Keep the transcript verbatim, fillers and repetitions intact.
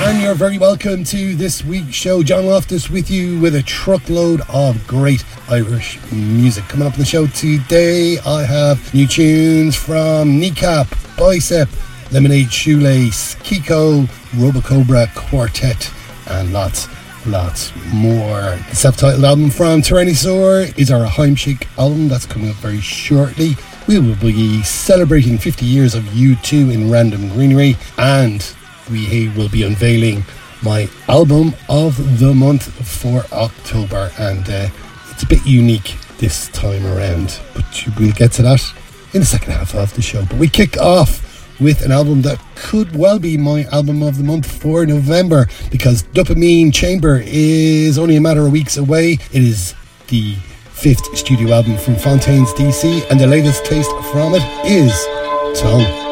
and you're very welcome to this week's show. John Loftus with you with a truckload of great Irish music. Coming up on the show today, I have new tunes from Kneecap, Bicep, Lemonade Shoelace, Kiko, Robocobra Quartet, and lots, lots more. The self-titled album from Tyrannosaur is our Heimschick album that's coming up very shortly. We will be celebrating fifty years of U two in Random Greenery, and we will be unveiling my album of the month for October, and uh, it's a bit unique this time around, but we'll get to that in the second half of the show. But we kick off with an album that could well be my album of the month for November, because Dopamine Chamber is only a matter of weeks away. It is the fifth studio album from Fontaines D C, and the latest taste from it is Tongue.